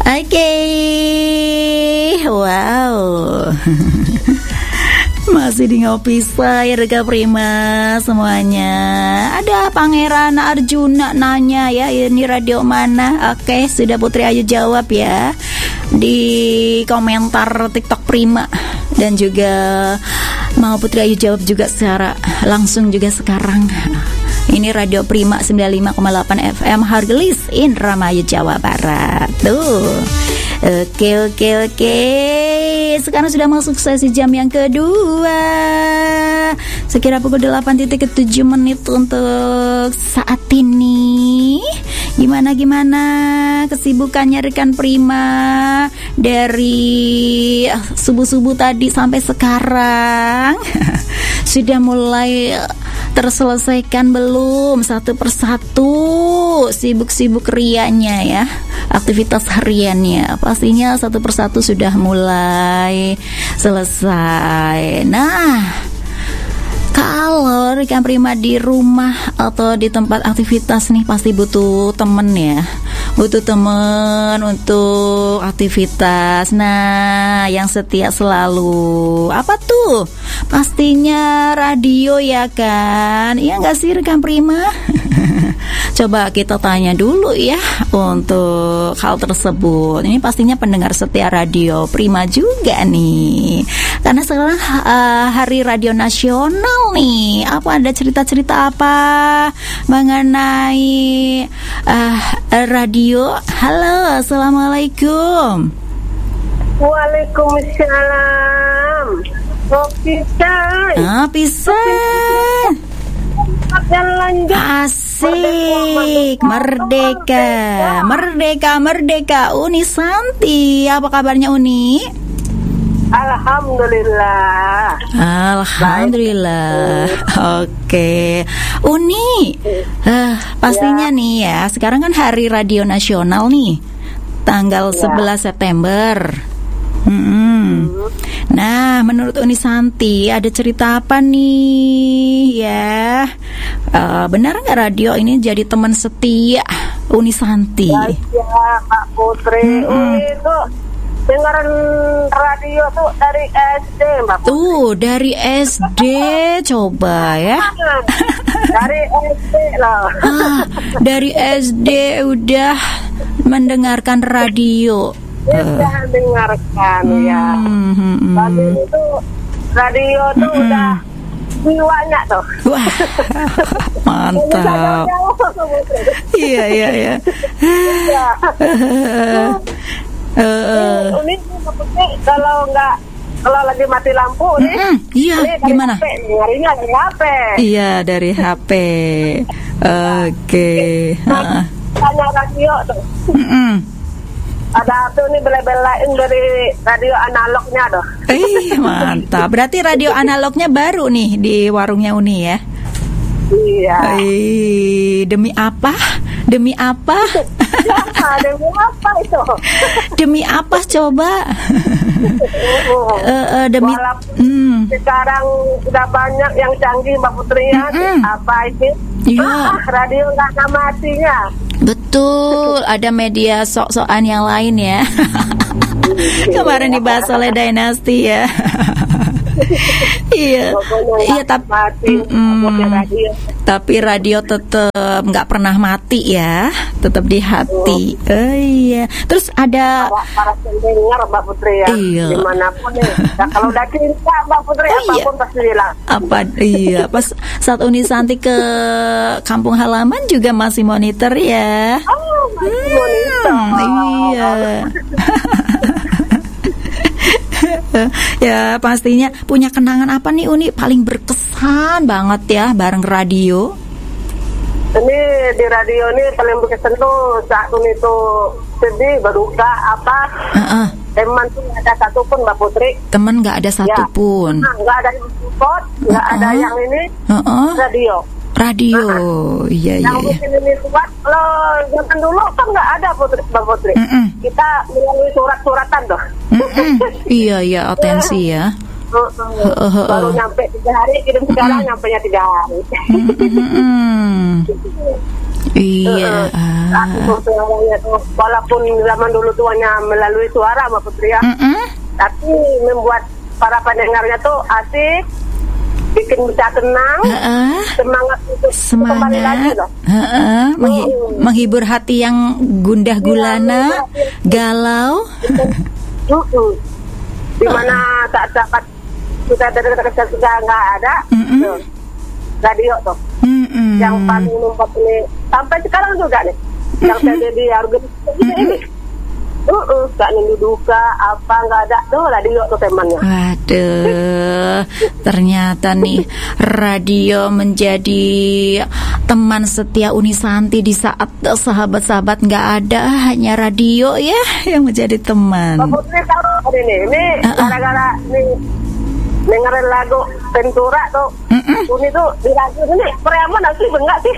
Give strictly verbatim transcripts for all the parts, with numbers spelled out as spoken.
Oke, okay. Wow. Masih di Ngopi Say, Rega Prima semuanya. Ada Pangeran Arjuna nanya ya, ini radio mana? Oke, sudah Putri Ayu jawab ya di komentar TikTok Prima. Dan juga mau Putri Ayu jawab juga secara langsung juga sekarang. Ini Radio Prima sembilan puluh lima koma delapan F M Hargelis, Indramayu, Jawa Barat. Tuh. Oke, oke, oke. Sekarang sudah masuk sesi jam yang kedua. Sekira pukul delapan titik tujuh menit untuk saat ini. Gimana-gimana kesibukannya rekan Prima dari subuh-subuh tadi sampai sekarang? Sudah mulai terselesaikan belum satu persatu sibuk-sibuk rianya ya, aktivitas hariannya? Pastinya satu persatu sudah mulai selesai. Nah, kalau rekan Prima di rumah atau di tempat aktivitas nih pasti butuh temen ya, butuh temen untuk aktivitas. Nah, yang setia selalu apa tuh? Pastinya radio ya kan? Iya gak sih rekan Prima? Coba kita tanya dulu ya untuk hal tersebut. Ini pastinya pendengar setia Radio Prima juga nih, karena sekarang uh, Hari Radio Nasional nih. Apa ada cerita-cerita apa mengenai uh, radio? Halo, assalamualaikum. Waalaikumsalam. Oh, pisan. Ah, pisan. Asik, merdeka, merdeka, merdeka. Uni Santi, apa kabarnya Uni? Alhamdulillah. Alhamdulillah. Oke, Uni. Uh, pastinya ya. Nih ya, sekarang kan Hari Radio Nasional nih, tanggal ya. sebelas September. Hmm. Nah, menurut Uni Santi ada cerita apa nih ya? Uh, benar nggak radio ini jadi teman setia Uni Santi? Ya, ya Kak Putri. Hmm. Uni itu dengerin radio tuh dari S D, Mbak Putri. Tuh, dari S D coba ya. Dari S D loh. Ah, dari S D udah mendengarkan radio. Udah dengarkan hmm, ya. Hmm, hmm. Tadi itu radio tuh hmm. udah jiwanya tuh. Wah, mantap. Iya, iya, iya. Ini kalau nggak, kalau lagi mati lampu nih, mm-hmm. iya, gimana? Ngarinya dari H P. Iya, dari H P. Oke. Okay. Nah, tanya radio tuh. Mm-mm. Ada tuh nih bela-belain dari radio analognya doh. Eh, mantap. Berarti radio analognya baru nih di warungnya Uni ya? Iya. Eh, demi apa? Demi apa? Ya, demi apa itu? Demi apa coba? uh, uh, demi. Walaupun mm. sekarang udah banyak yang canggih Mbak Putri ya. Mm-mm. Apa itu? Iya. Ah, radio nggak ada matinya. Betul, ada media sok-sokan yang lain ya. Kemarin dibahas oleh Dynasty ya. Iya, iya tapi, tapi radio tetap nggak pernah mati ya, tetap di hati. Oh, oh iya. Terus ada para pendengar Mbak Putri ya, iya. dimanapun nih. Nah, kalau udah cinta Mbak Putri oh, apapun iya. pasti hilang. Apa? Iya, pas saat Uni Santi ke kampung halaman juga masih monitor ya. Oh, masih hmm, monitor. Iya. Ya pastinya punya kenangan apa nih Uni paling berkesan banget ya bareng radio? Ini di radio ini paling berkesan tuh saat Uni tuh sedih berduka apa uh-uh. teman tuh nggak ada satupun Mbak Putri. Teman nggak ada satupun. Ya. Nah, nggak ada yang support, nggak uh-uh. ada yang ini uh-uh. radio. Radio, nah, iya iya. Yang mungkin ini kuat, loh zaman dulu kan nggak ada Putri, Mbak Putri. Mm-mm. Kita melalui surat-suratan doh. Iya iya, atensi ya. Uh, uh, uh, uh, baru nyampe tiga hari, kirim sekarang nyampe nya tiga hari. Iya. Uh, uh. Uh, walaupun zaman dulu tuh hanya melalui suara Mbak Putri ya, Mm-mm. tapi membuat para pendengarnya tuh asik, bikin bisa tenang, Uh-uh. semangat untuk kembali lagi Semangat, loh. uh-uh. Menghi- Hmm. menghibur hati yang gundah gulana, galau. Uh-uh. Dimana saat-saat kita dekat-dekat kita nggak ada, Mm-mm. tuh, radio tuh. Mm-mm. Yang paling membuat ini sampai sekarang juga nih yang saya jadi organisasi ini uh gak nindu duka apa nggak ada tuh radio tuh temannya. Waduh, ternyata nih radio menjadi teman setia Unisanti di saat sahabat-sahabat nggak ada, hanya radio ya yang menjadi teman. Mbak Putri tahu ini ini Uh-uh. gara-gara nih dengerin lagu Ventura tuh. Mm-mm. Uni tuh di lagu ini Preman asli enggak sih?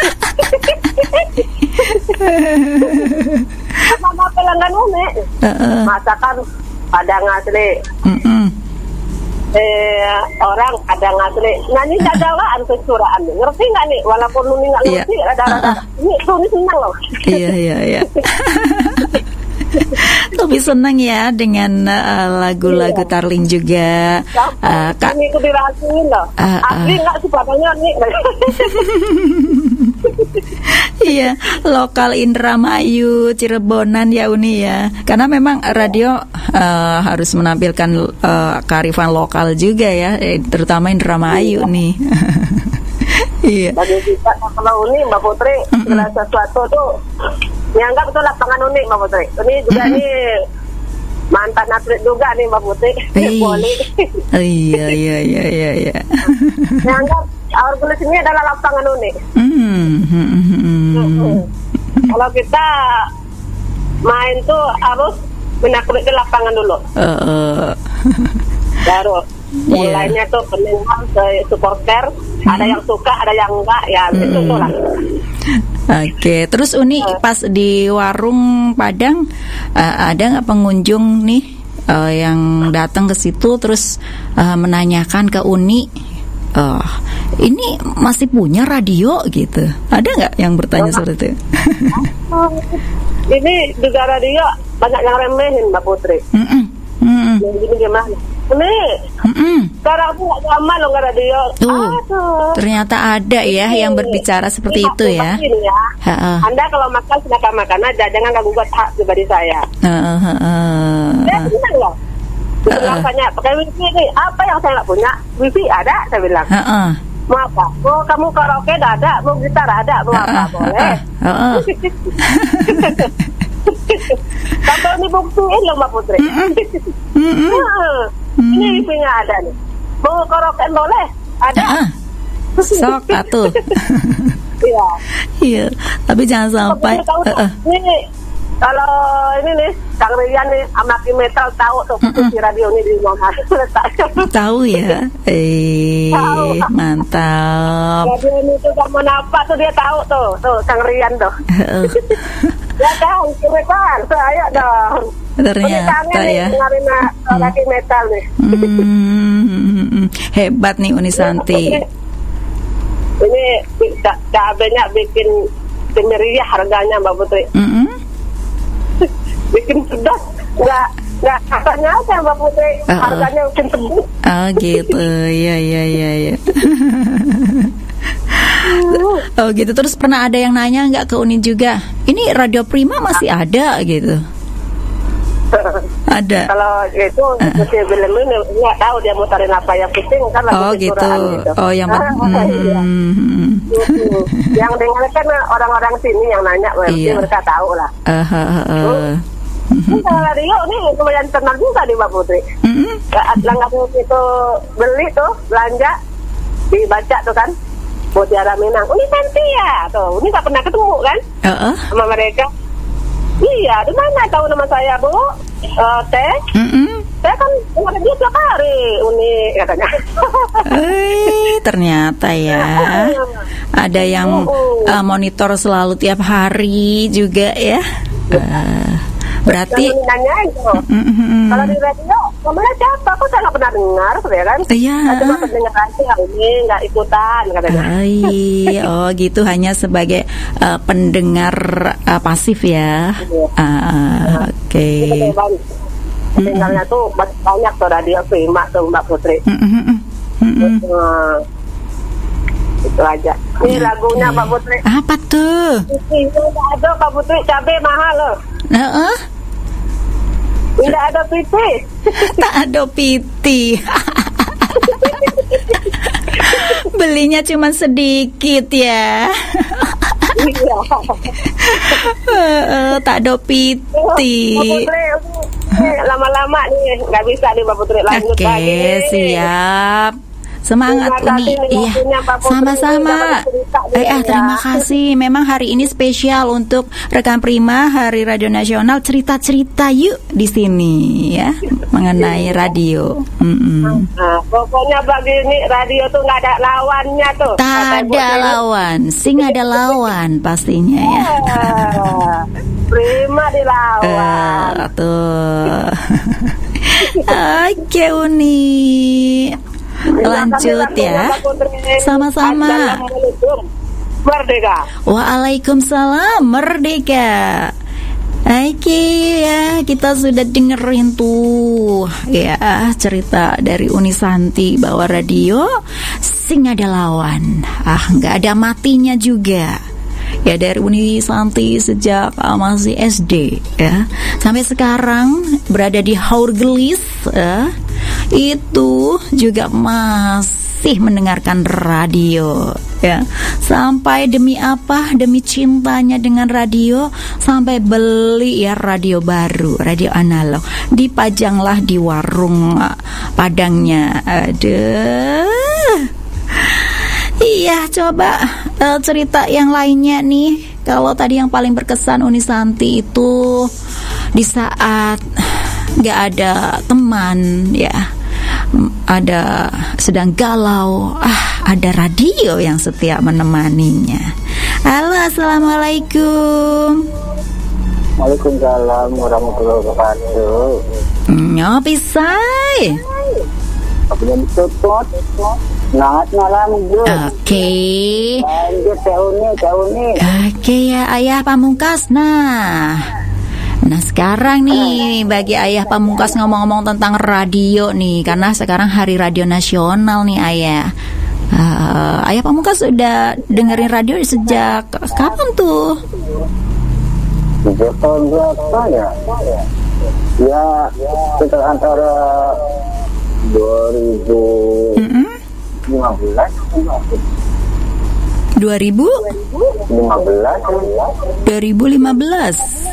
Sama pelanggan Uni. Uh-uh. Masakan Padang asli. Mm-mm. Eh orang Padang asli. Nyanyi jadawaan Venturaan. Ngerti enggak nih? Walaupun Uni enggak Iya. ngerti rada-rada. Ini tuh ini senang loh. Iya iya iya. Lebih senang ya dengan uh, lagu-lagu Iya. Tarling juga. Uh, Kak. Ini aku dirahasiin loh. Uh, uh. Asli enggak sih padanya nih. Iya, lokal Indramayu, Cirebonan ya Uni ya. Karena memang radio uh, harus menampilkan uh, kearifan lokal juga ya, eh, terutama Indramayu nih. Iya. Bagi kita kalau Uni Mbak Putri segala sesuatu tuh dianggap itu lapangan Uni Mbak Putri. Ini juga Mm-mm. nih mantan atlet juga nih Mbak Putri. Ih. Voli. Oh, iya iya iya iya iya. Dianggap organisasi ini adalah lapangan Uni. Hmm, hmm, hmm, hmm. Kalau kita main tuh harus menaklukkan lapangan dulu. Uh, uh. Baru Iya. mulainya tuh pendengar ke supporter, ada yang suka, ada yang enggak, ya itu tuh lah. Oke, terus Uni pas di warung Padang uh, ada nggak pengunjung nih uh, yang datang ke situ terus uh, menanyakan ke Uni, uh, ini masih punya radio gitu? Ada nggak yang bertanya seperti itu? Ini juga radio banyak yang remehin Mbak Putri. Mm-mm, mm-mm, Yang gini gimana? Ini mm-mm. sekarang tuh nggak zaman loh nggak radio. Tuh, Aduh. ternyata ada ya yang berbicara seperti Ini itu ya. Ini ya. Ha-ha. Anda kalau makan silakan makan aja, jangan gak gugat hak pribadi saya. Uh, uh, uh. Saya bilang loh. Saya bilang tanya, pakai wifi ini, apa yang saya nggak punya? Wifi ada, saya bilang. Uh-uh. Mau apa? Mau kamu karaoke ada, mau gitar ada, mau apa? Boleh. Uh-uh. Sampai ini buktiin loh Mbak Putri. Mm-mm. Hmm. Ini wifi-nya ada nih. Mau karaoke boleh? Ada. Uh-uh. Sok atuh. Iya. Iya, tapi jangan sampai. Tahu tuh, Uh-uh. ini kalau ini nih Kang Rian nih amaki metal tahu tuh posisi radio ini di mana letaknya. Tahu ya, eh Tahu. mantap. Radio ini tuh zaman apa tuh dia tahu tuh, tuh Kang Rian tuh. Heeh. Ya kan, metal, saya dong. Ternyata ya. Dengerin lagi metal nih. Hmm, hebat nih Unisanti. Ini cabenya bikin meriah harganya Mbak Putri. Mm-mm. Bikin pedas, nggak nggak katanya aja Mbak Putri, Uh-uh. harganya bikin tebus. Oh gitu, ya ya ya ya. Oh gitu. Terus pernah ada yang nanya nggak ke Uni juga? Ini Radio Prima masih ada gitu? Ada. Kalau itu mesti film ini nggak tahu dia mutarin apa, yang penting kan lagu Oh gitu. Venturaan gitu. Oh yang Ah, iya. hmm. Gitu. Yang dengar kan orang-orang sini yang nanya, berarti Iya. mereka tahu lah. Uh, uh, uh, uh. Ini kalau radio ini lumayan tenang juga di Mbak Putri. Mm-mm. Langkah itu beli tuh belanja dibaca tuh kan, Mutiara Minang, Unisanti ya tuh, ini nggak pernah ketemu kan Uh-uh. sama mereka. Iya, di mana tahu nama saya Bu? Uh, teh, Mm-mm. saya kan dengar dia tiap hari, Uni katanya. Eh, ternyata ya ada yang uh, monitor selalu tiap hari juga ya. Uh, berarti Yang nanyain tuh. Mm-mm. Kalau di radio Ngomongnya siapa? Aku tak pernah dengar, ya kan? Iya. Cuma pendengar aja ini, nggak ikutan katanya. Ay, oh gitu, hanya sebagai uh, pendengar uh, pasif ya. Uh, Oke. Okay. Pendengarnya tuh banyak tuh radio Prima tuh Mbak Putri. Mm-hmm. Nah, itu aja. Ini okay. Lagunya Mbak Putri. Apa tuh? Ini ada Mbak Putri, cabai mahal loh. Uh-uh. Tidak ada piti. Tak ada piti. Belinya cuma sedikit ya. Iya. uh, tak ada piti. Lama-lama nih nggak bisa nih Mbak Putri lanjut okay, lagi. Oke, siap. Semangat ini, iya, sama-sama. Eh, ah, terima kasih. Memang hari ini spesial untuk rekan Prima Hari Radio Nasional. Cerita-cerita yuk di sini ya mengenai radio. Mm-mm. Nah, pokoknya bagi ini radio tuh nggak ada lawannya tuh. Tak ada lawan, sing ada lawan pastinya ya. Prima dilawan. Uh, tuh. Oke, Uni. Lanjut ya. Sama-sama. Merdeka. Waalaikumsalam, Merdeka. Oke ya, kita sudah dengerin tuh ya cerita dari Uni Santi bahwa radio sing ada lawan. Ah, nggak ada matinya juga. Ya, dari Uni Santi sejak uh, masih S D ya sampai sekarang berada di Haurgelis ya, itu juga masih mendengarkan radio ya, sampai demi apa, demi cintanya dengan radio sampai beli ya radio baru, radio analog, dipajanglah di warung uh, Padangnya. Aduh. Iya, coba uh, cerita yang lainnya nih. Kalau tadi yang paling berkesan Uni Santi itu di saat gak ada teman ya, ada sedang galau, ah ada radio yang setia menemaninya. Halo, assalamualaikum. Waalaikumsalam warahmatullahi wabarakatuh. Ngopi say. Apa yang ditutup? Selamat malam, Bu. Oke. Okay. Lanjut Uni, Uni. Oke okay, ya Ayah Pamungkas. Nah, nah sekarang nih bagi Ayah Pamungkas ngomong-ngomong tentang radio nih, karena sekarang Hari Radio Nasional nih Ayah. Uh, Ayah Pamungkas sudah dengerin radio sejak kapan tuh? Sejak tahun berapa ya? Ya, sekitar antara dua ribu lima belas dua ribu lima belas dua ribu lima belas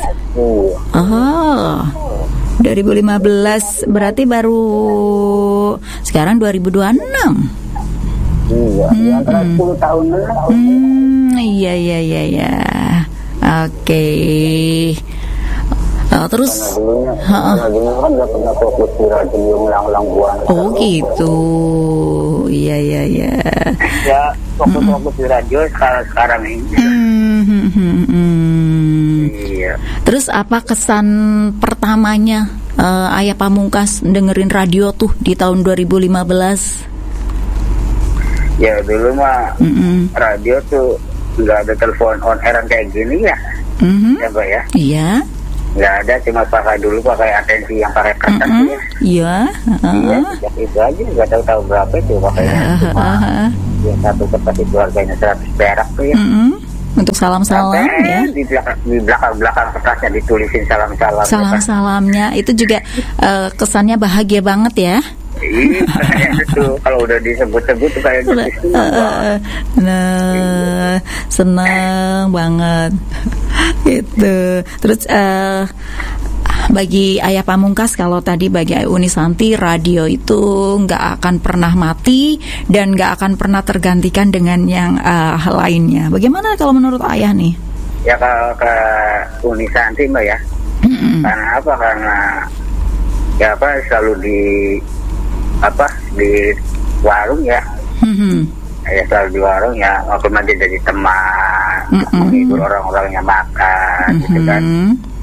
Oh, dua ribu lima belas berarti baru sekarang dua ribu dua puluh enam. Iya, hmm, antara sepuluh tahun lah. Hmm, iya iya iya iya. Oke. Okay. Uh, terus karena dulunya kan gak pernah fokus di radio ulang-ulang buang. Oh gitu. Iya iya iya. Ya fokus-fokus di radio sekarang sekarang ini. Hmm, hmm, hmm, hmm. Iya. Terus apa kesan pertamanya uh, Ayah Pamungkas dengerin radio tuh di tahun dua ribu lima belas? Ya dulu mah mm-mm. radio tuh nggak ada telepon on air kayak gini ya. Mm-hmm. Ya Mbak ya. Iya. Nggak ada, cuma pakai dulu pakai atensi yang pakai kertas mm-hmm. ya. Iya. Uh-huh. Iya, sejak itu aja nggak tahu tahun berapa itu pakainya uh-huh. cuma yang satu kertas itu harganya seratus perak tuh ya. Mm-hmm. Untuk salam-salam sampai ya. Di belakang di belakang-belakang kertasnya ditulisin salam-salam. Salam-salamnya itu juga uh, kesannya bahagia banget ya. Iya, itu kalau udah disebut-sebut tuh kayak gitu. Uh, nah, senang banget. Itu. Terus uh, bagi Ayah Pamungkas, kalau tadi bagi Uni Santi, radio itu nggak akan pernah mati dan nggak akan pernah tergantikan dengan yang uh, lainnya. Bagaimana kalau menurut Ayah nih? Ya kalau ke Uni Santi Mbak ya. Mm-mm. Karena apa? Karena ya apa selalu di apa di warung ya. Mm-hmm. Ya selalu di warung ya, walaupun aja jadi teman, mm-hmm. menghibur orang-orang yang makan, mm-hmm. gitu kan.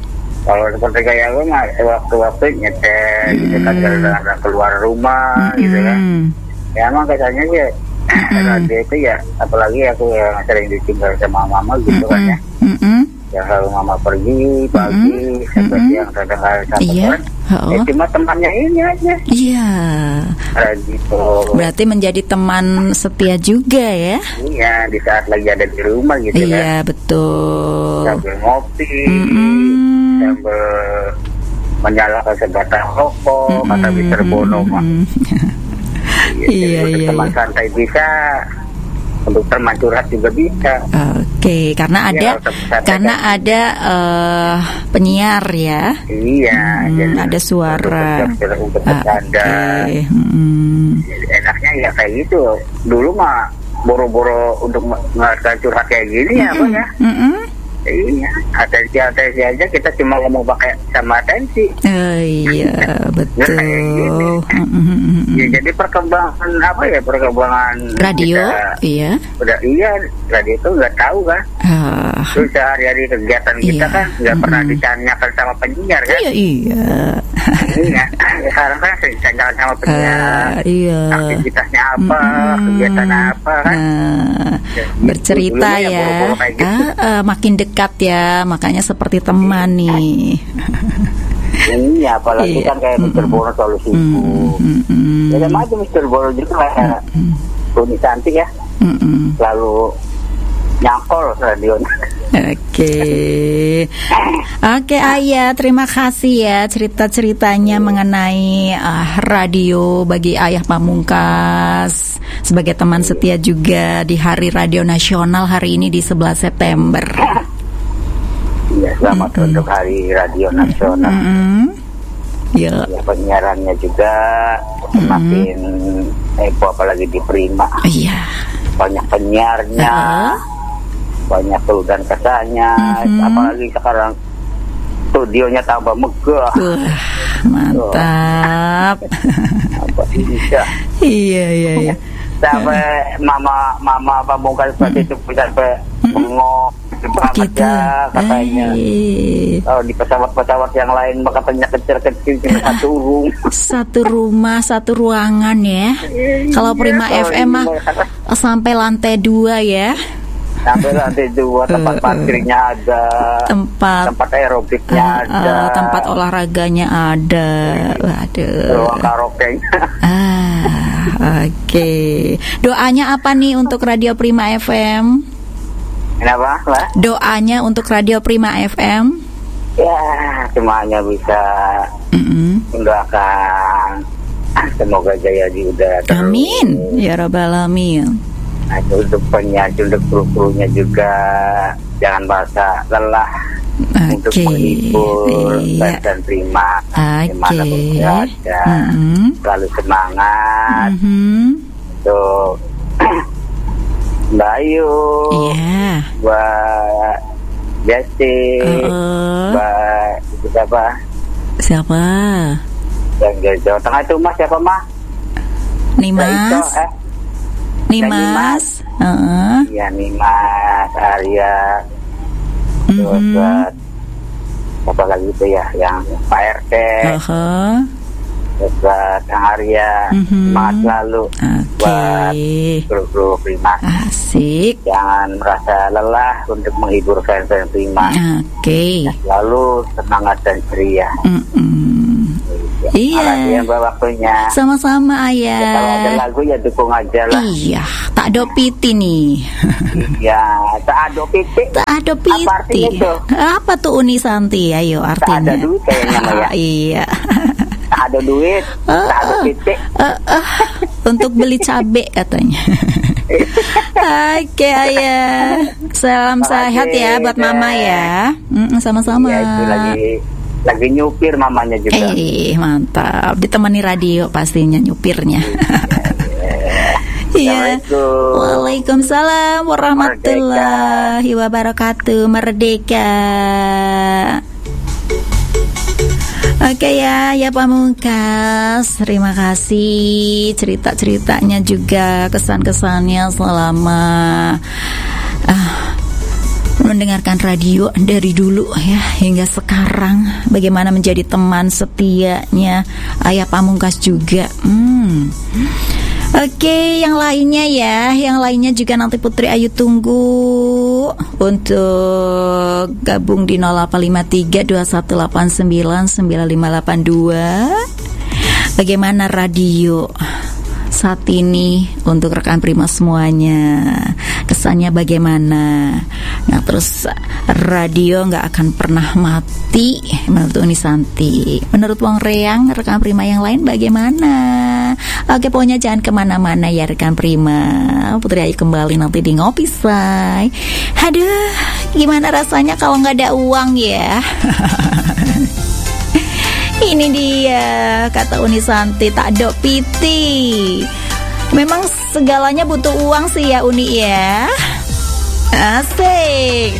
Kalau seperti kayak gue mah waktu-waktu nyetel mm. gitu kan, kadang-kadang keluar rumah mm. gitu kan. Ya emang kesannya sih mm. radio itu ya, apalagi aku yang sering ditinggal sama mama gitu mm. kan ya. Mm-mm. Ya kalau mama pergi pagi mm. sampai mm. siang kadang-kadang sampai iya. kan. Oh. Ya cuma temannya ini aja. Iya. Radio. Berarti menjadi teman setia juga ya? Iya, di saat lagi ada di rumah gitu iya, kan. Iya, betul. Sambil ngopi. Mm-mm. Sambil menyalakan sebatang rokok, mm-hmm. kata Mister Bono mah. Iya, iya, iya. Teman iya. santai bisa, untuk teman curhat juga bisa. Oke, karena ada, ya, karena kan. ada uh, penyiar ya. Iya, hmm, jadi ada suara. Untuk bercanda. Okay. Hmm. Enaknya ya kayak gitu. Dulu mah boro-boro untuk mengadakan curhat kayak gini mm-hmm. ya, Bang ya. Mm-hmm. Iya, atensi-atensi aja kita cuma ngomong pakai sama atensi. Oh, iya, betul. Ya, jadi perkembangan apa ya, perkembangan radio, kita, iya. Udah iya, radio itu nggak tahu kan. Uh, Terus sehari-hari kegiatan iya. kita kan nggak mm. pernah ditanyakan sama penyiar kan. Iya, iya. Iya, sekarang kan sering ditanyakan sama penyiar. Uh, iya. Aktivitasnya apa, mm. kegiatan apa kan. Nah, ya, bercerita ya. ya. Gitu. Uh, uh, makin dekat dekat ya, makanya seperti teman nih. Iya, apalagi iya. kan kayak Mister Bono selalu sibuk. Ya sama aja Mister Bono juga lah. Uni Santi ya, mm-mm. selalu nyangkol radionya. Oke, oke Ayah, terima kasih ya cerita-ceritanya mengenai uh, radio bagi Ayah Pamungkas sebagai teman setia juga di Hari Radio Nasional hari ini di sebelas September. Iya, selamat mm-hmm. untuk Hari Radio Nasional. Mm-hmm. Ya. Ya, penyiarannya juga semakin mm-hmm. heboh apalagi di Prima. Iya. Banyak penyiarnya. Uh-huh. Banyak tuh dan kesannya, mm-hmm. apalagi sekarang studionya tambah megah. Uh, mantap. Apa bisa? Iya iya iya. Sampai mama mama Pamungkas seperti itu sampai bengok banget ya katanya. Oh, di pesawat-pesawat yang lain maka banyak kecil-kecil cuma satu rumah. Satu rumah, satu ruangan ya. Kalau Prima F M mah sampai lantai dua ya. Sampai lantai dua, tempat parkirnya ada, tempat tempat aerobiknya uh, ada, uh, tempat olahraganya ada, waduh. Ruang karaoke-nya. Ah, oke. Okay. Doanya apa nih untuk Radio Prima F M? Kenapa, Mbak? Doanya untuk Radio Prima F M? Ya, semuanya bisa mm-hmm. mendoakan. Semoga jaya di udara. Amin, ya Rabbal Alamin. Nah, untuk penyiar, untuk kru-krunya juga jangan merasa lelah okay. untuk menghibur iya. dan terima okay. dimanapun berada, mm-hmm. selalu semangat mm-hmm. untuk Mbak Ayu, yeah. Mbak Jesse, uh-uh. Mbak siapa? Siapa? Yang dari Jawa Tengah itu Mas siapa Mas? Nimas. Eh? Nimas, uh-uh. ya Nimas, Arya, mm-hmm. terus apa lagi itu ya, yang Pak R T, uh-huh. terus Kang Arya, mm-hmm. semangat selalu okay. buat kru-kru Prima. Asik. Jangan merasa lelah untuk menghibur fans-fans Prima. Oke. Okay. Selalu semangat dan ceria. Mm-mm. Iya. Makasih waktunya. Sama-sama Ayah. Ya, kalau ada lagu ya dukung aja lah. Iya, tak ada piti nih. Iya, tak ada piti. Tak ada piti. Apa artinya tuh? Apa tuh Uni Santi? Ayo artinya. Tak ada duit kayaknya ya. Iya. Tak ada duit, uh, tak ada piti. Uh, uh, untuk beli cabe katanya. Oke Ayah. Salam sehat ya buat Mama ya. Mm, sama-sama. Iya, itu lagi lagi nyupir mamanya juga. Eh, mantap. Ditemani radio pastinya nyupirnya. Iya. Waalaikumsalam warahmatullahi wabarakatuh. Merdeka. Oke ya, ya Pamungkas. Terima kasih cerita-ceritanya juga, kesan-kesannya selama uh, mendengarkan radio dari dulu ya hingga sekarang, bagaimana menjadi teman setianya Ayah Pamungkas juga. Hmm. Oke, yang lainnya ya, yang lainnya juga nanti Putri Ayu tunggu untuk gabung di nol delapan lima tiga dua satu delapan sembilan sembilan lima delapan dua. Bagaimana radio saat ini untuk rekan Prima semuanya, kesannya bagaimana? Nah, terus radio nggak akan pernah mati menurut Uni Santi. Menurut Wong Reang, rekan Prima yang lain bagaimana? Oke, pokoknya jangan kemana-mana ya rekan Prima. Putri Ayu kembali nanti di Ngopi Say. Aduh, gimana rasanya kalau nggak ada uang ya? Ini dia kata Uni Santi, tak do piti. Memang segalanya butuh uang sih ya Uni ya. Asik.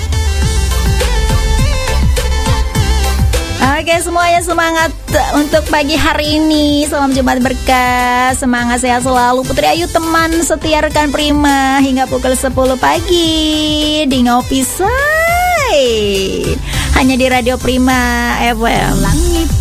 Oke, semuanya semangat untuk pagi hari ini. Salam Jumat berkah, semangat sehat selalu. Putri Ayu teman setia rekan Prima hingga pukul sepuluh pagi di Ngopi Say. Hanya di Radio Prima F M.